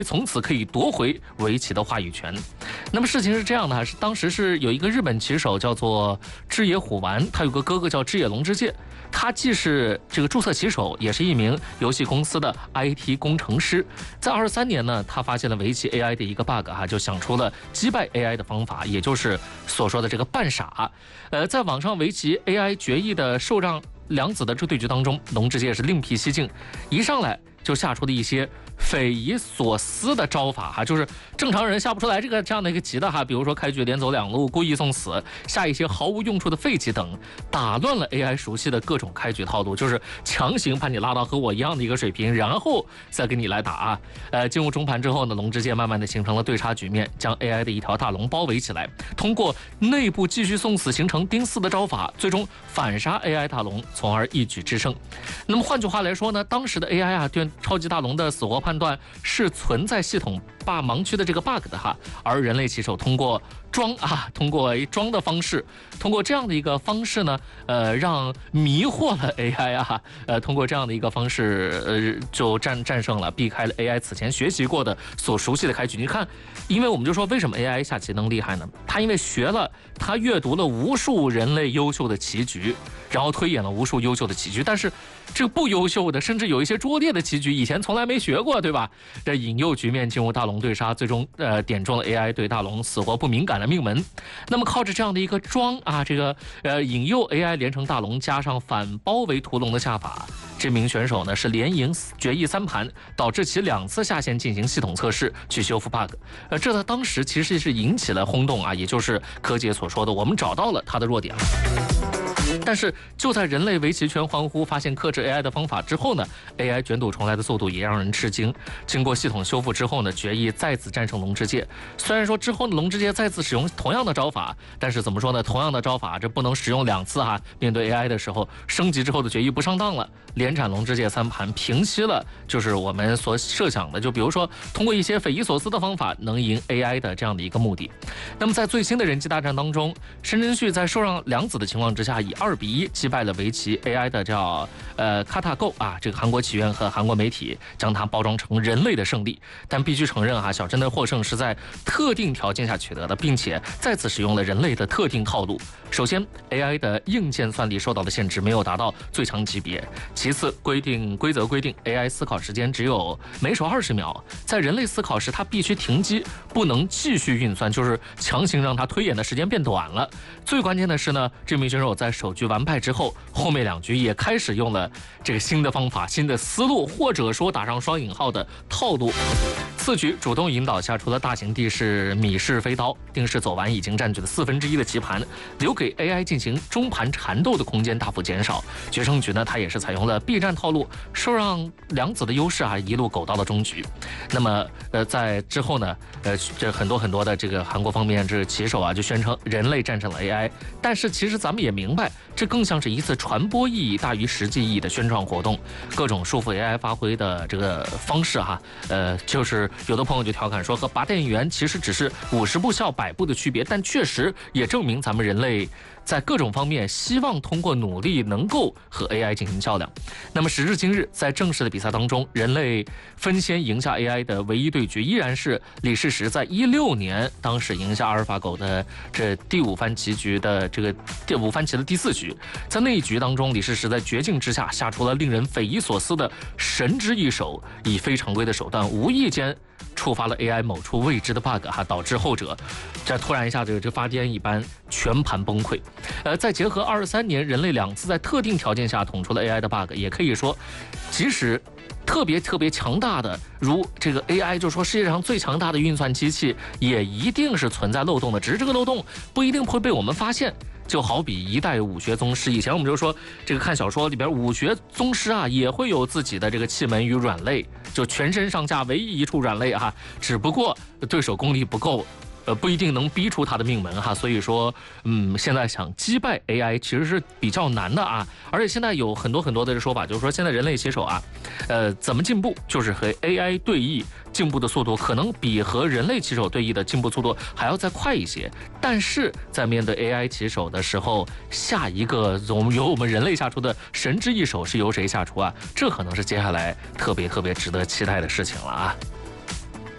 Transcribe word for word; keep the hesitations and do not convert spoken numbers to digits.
从此可以夺回围棋的话语权。那么事情是这样的，是当时是有一个日本棋手叫做枝野虎丸，他有个哥哥叫枝野龙之介，他既是这个注册棋手，也是一名游戏公司的 I T 工程师。在二十三年呢，他发现了围棋 A I 的一个 bug 哈，就想出了击败 A I 的方法，也就是所说的这个扮傻。呃，在网上围棋 A I 决议的受让两子的这对局当中，龙之介是另辟蹊径，一上来就下出了一些匪夷所思的招法哈，就是正常人下不出来这个这样的一个棋的哈，比如说开局连走两路，故意送死，下一些毫无用处的废棋等，打乱了 A I 熟悉的各种开局套路，就是强行把你拉到和我一样的一个水平，然后再跟你来打啊。呃，进入中盘之后呢，龙之介慢慢的形成了对差局面，将 A I 的一条大龙包围起来，通过内部继续送死形成丁四的招法，最终反杀 A I 大龙，从而一举制胜。那么换句话来说呢，当时的 A I 啊对超级大龙的死活判断是存在系统霸盲区的这个 bug 的哈，而人类棋手通过装啊，通过装的方式，通过这样的一个方式呢，呃，让迷惑了 A I 啊，呃，通过这样的一个方式，呃，就战战胜了，避开了 A I 此前学习过的所熟悉的开局。你看，因为我们就说为什么 A I 下棋能厉害呢？他因为学了，他阅读了无数人类优秀的棋局，然后推演了无数优秀的棋局，但是这个不优秀的，甚至有一些拙劣的棋局，以前从来没学过，对吧？这引诱局面进入大龙对杀，最终呃点中了 A I 对大龙死活不敏感的命门。那么靠着这样的一个装啊，这个呃引诱 A I 连成大龙，加上反包围屠龙的下法，这名选手呢是连赢决议三盘，导致其两次下线进行系统测试去修复 bug。呃，这在当时其实是引起了轰动啊，也就是柯洁所说的，我们找到了他的弱点了。但是就在人类围棋圈欢呼发现克制 A I 的方法之后呢 ，A I 卷土重来的速度也让人吃惊。经过系统修复之后呢，决议再次战胜龙之介。虽然说之后呢，龙之介再次使用同样的招法，但是怎么说呢？同样的招法这不能使用两次哈。面对 A I 的时候，升级之后的决议不上当了，连斩龙之介三盘，平息了就是我们所设想的，就比如说通过一些匪夷所思的方法能赢 A I 的这样的一个目的。那么在最新的人机大战当中，申真旭在受让两子的情况之下，以二比一击败了围棋 A I 的叫呃 KataGo 啊，这个韩国棋院和韩国媒体将它包装成人类的胜利。但必须承认哈，小珍的获胜是在特定条件下取得的，并且再次使用了人类的特定套路。首先 ，A I 的硬件算力受到的限制没有达到最强级别；其次，规定规则规定 A I 思考时间只有每手二十秒，在人类思考时它必须停机，不能继续运算，就是强行让它推演的时间变短了。最关键的是呢，这名选手在首局完败之后，后面两局也开始用了这个新的方法、新的思路，或者说打上双引号的套路。次局主动引导下，除了大型地势米式飞刀，丁氏走完已经占据了四分之一的棋盘，留给 A I 进行中盘缠斗的空间大幅减少。决胜局呢，它也是采用了避战套路，受让两子的优势啊，一路苟到了终局。那么呃，在之后呢，呃，这很多很多的这个韩国方面这棋手啊，就宣称人类战胜了 A I。但是其实咱们也明白，这更像是一次传播意义大于实际意义的宣传活动，各种束缚 A I 发挥的这个方式哈，呃，就是有的朋友就调侃说，和拔电源其实只是五十步笑百步的区别，但确实也证明咱们人类在各种方面希望通过努力能够和 A I 进行较量。那么时至今日，在正式的比赛当中，人类分先赢下 A I 的唯一对局依然是李世石在一六年当时赢下阿尔法狗的这第五番棋局的这个第五番棋的第四局。在那一局当中，李世石在绝境之下下出了令人匪夷所思的神之一手，以非常规的手段无意间触发了 A I 某处未知的 bug 哈，导致后者这突然一下这个这发癫一般全盘崩溃。呃，再结合二十三年人类两次在特定条件下捅出了 A I 的 bug， 也可以说，即使特别特别强大的，如这个 A I， 就说世界上最强大的运算机器，也一定是存在漏洞的，只是这个漏洞不一定会被我们发现。就好比一代武学宗师，以前我们就说这个看小说里边武学宗师啊，也会有自己的这个气门与软肋，就全身上下唯一一处软肋啊，只不过对手功力不够。呃，不一定能逼出他的命门哈，所以说，嗯，现在想击败 A I 其实是比较难的啊。而且现在有很多很多的说法，就是说现在人类棋手啊，呃，怎么进步，就是和 A I 对弈进步的速度可能比和人类棋手对弈的进步速度还要再快一些。但是在面对 A I 棋手的时候，下一个我们由我们人类下出的神之一手是由谁下出啊？这可能是接下来特别特别值得期待的事情了啊。